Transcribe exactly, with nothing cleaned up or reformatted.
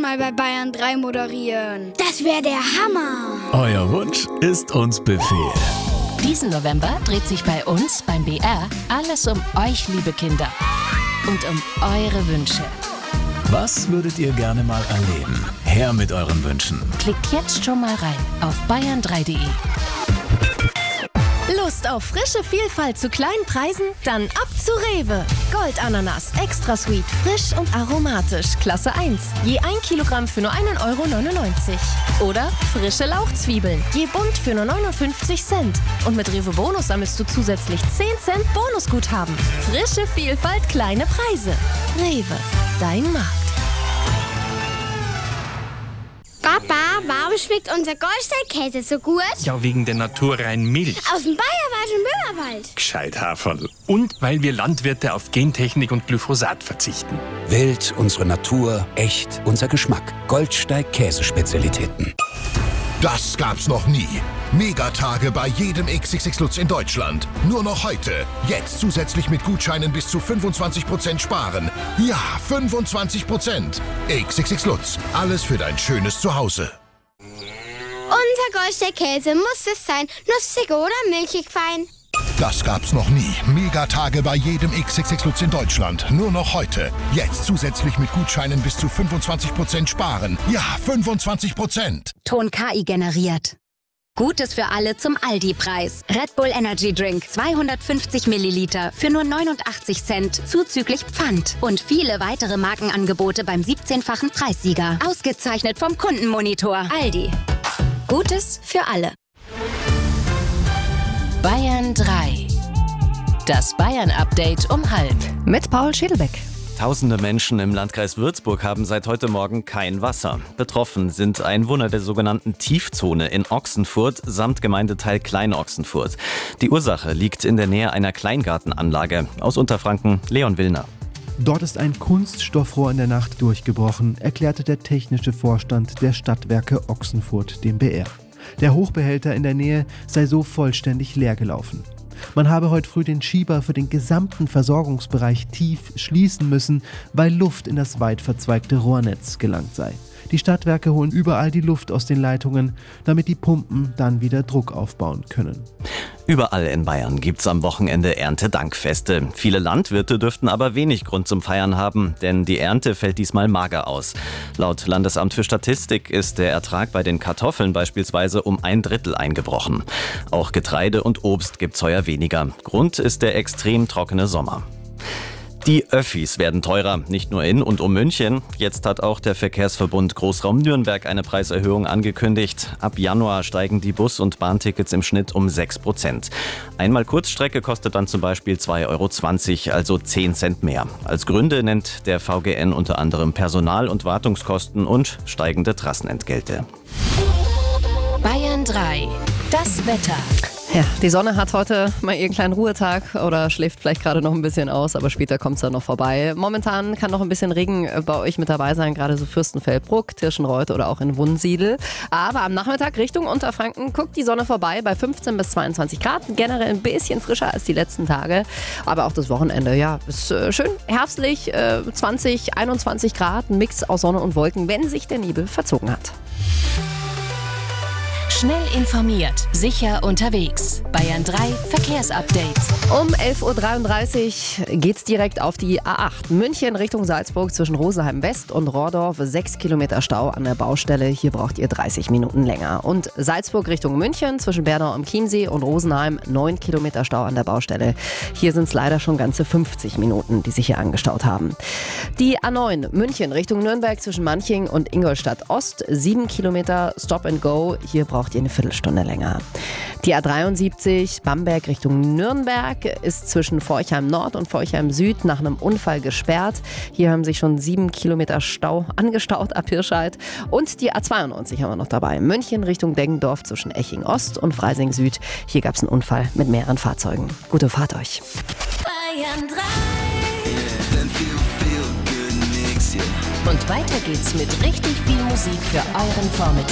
mal bei Bayern drei moderieren. Das wäre der Hammer. Euer Wunsch ist uns Befehl. Diesen November dreht sich bei uns beim B R alles um euch, liebe Kinder. Und um eure Wünsche. Was würdet ihr gerne mal erleben? Her mit euren Wünschen. Klickt jetzt schon mal rein auf bayern drei punkt de. Lust auf frische Vielfalt zu kleinen Preisen? Dann ab zu Rewe. Goldananas, extra sweet, frisch und aromatisch, Klasse eins. Je ein Kilogramm für nur einen Euro neunundneunzig. Oder frische Lauchzwiebeln, je bunt für nur neunundfünfzig Cent. Und mit Rewe Bonus sammelst du zusätzlich zehn Cent Bonusguthaben. Frische Vielfalt, kleine Preise. Rewe, dein Markt. Papa, warum schmeckt unser Goldstein-Käse so gut? Ja, wegen der naturreinen Milch. Aus dem Bayerwald und Böhmerwald. Gescheit, Haferl. Und weil wir Landwirte auf Gentechnik und Glyphosat verzichten. Wild, unsere Natur, echt, unser Geschmack. Goldsteig Käsespezialitäten. Das gab's noch nie. Megatage bei jedem X X X Lutz in Deutschland. Nur noch heute. Jetzt zusätzlich mit Gutscheinen bis zu fünfundzwanzig Prozent sparen. Ja, fünfundzwanzig Prozent. X X X Lutz. Alles für dein schönes Zuhause. Unser Goldstein-Käse muss es sein. Nussig oder milchig fein. Das gab's noch nie. Megatage bei jedem X X X Lutz in Deutschland. Nur noch heute. Jetzt zusätzlich mit Gutscheinen bis zu fünfundzwanzig Prozent sparen. Ja, fünfundzwanzig Prozent. Ton K I generiert. Gutes für alle zum Aldi-Preis. Red Bull Energy Drink zweihundertfünfzig Milliliter für nur neunundachtzig Cent zuzüglich Pfand. Und viele weitere Markenangebote beim siebzehnfachen Preissieger. Ausgezeichnet vom Kundenmonitor. Aldi. Gutes für alle. Bayern drei. Das Bayern-Update um halb. Mit Paul Schädelbeck. Tausende Menschen im Landkreis Würzburg haben seit heute Morgen kein Wasser. Betroffen sind Einwohner der sogenannten Tiefzone in Ochsenfurt samt Gemeindeteil Klein-Ochsenfurt. Die Ursache liegt in der Nähe einer Kleingartenanlage. Aus Unterfranken, Leon Willner. Dort ist ein Kunststoffrohr in der Nacht durchgebrochen, erklärte der technische Vorstand der Stadtwerke Ochsenfurt dem B R. Der Hochbehälter in der Nähe sei so vollständig leer gelaufen. Man habe heute früh den Schieber für den gesamten Versorgungsbereich tief schließen müssen, weil Luft in das weit verzweigte Rohrnetz gelangt sei. Die Stadtwerke holen überall die Luft aus den Leitungen, damit die Pumpen dann wieder Druck aufbauen können. Überall in Bayern gibt's am Wochenende Erntedankfeste. Viele Landwirte dürften aber wenig Grund zum Feiern haben, denn die Ernte fällt diesmal mager aus. Laut Landesamt für Statistik ist der Ertrag bei den Kartoffeln beispielsweise um ein Drittel eingebrochen. Auch Getreide und Obst gibt's heuer weniger. Grund ist der extrem trockene Sommer. Die Öffis werden teurer, nicht nur in und um München. Jetzt hat auch der Verkehrsverbund Großraum Nürnberg eine Preiserhöhung angekündigt. Ab Januar steigen die Bus- und Bahntickets im Schnitt um sechs Prozent. Einmal Kurzstrecke kostet dann zum Beispiel zwei Euro zwanzig, also zehn Cent mehr. Als Gründe nennt der V G N unter anderem Personal- und Wartungskosten und steigende Trassenentgelte. Bayern drei. Das Wetter. Ja, die Sonne hat heute mal ihren kleinen Ruhetag oder schläft vielleicht gerade noch ein bisschen aus, aber später kommt es dann noch vorbei. Momentan kann noch ein bisschen Regen bei euch mit dabei sein, gerade so Fürstenfeldbruck, Tirschenreuth oder auch in Wunsiedel. Aber am Nachmittag Richtung Unterfranken guckt die Sonne vorbei bei fünfzehn bis zweiundzwanzig Grad. Generell ein bisschen frischer als die letzten Tage. Aber auch das Wochenende, ja, ist äh, schön herbstlich, äh, zwanzig, einundzwanzig Grad, ein Mix aus Sonne und Wolken, wenn sich der Nebel verzogen hat. Schnell informiert, sicher unterwegs. Bayern drei Verkehrsupdate. Um elf Uhr dreiunddreißig geht's direkt auf die A acht. München Richtung Salzburg zwischen Rosenheim West und Rohrdorf. sechs Kilometer Stau an der Baustelle. Hier braucht ihr dreißig Minuten länger. Und Salzburg Richtung München zwischen Bernau am Chiemsee und Rosenheim. neun Kilometer Stau an der Baustelle. Hier sind es leider schon ganze fünfzig Minuten, die sich hier angestaut haben. Die A neun München Richtung Nürnberg zwischen Manching und Ingolstadt Ost. sieben Kilometer Stop and Go. Hier braucht ihr eine Viertelstunde länger. Die A dreiundsiebzig Bamberg Richtung Nürnberg ist zwischen Forchheim Nord und Forchheim Süd nach einem Unfall gesperrt. Hier haben sich schon sieben Kilometer Stau angestaut ab Hirscheid. Und die A zweiundneunzig haben wir noch dabei. München Richtung Deggendorf zwischen Eching Ost und Freising Süd. Hier gab es einen Unfall mit mehreren Fahrzeugen. Gute Fahrt euch. Bayern drei. Und weiter geht's mit richtig viel Musik für euren Vormittag.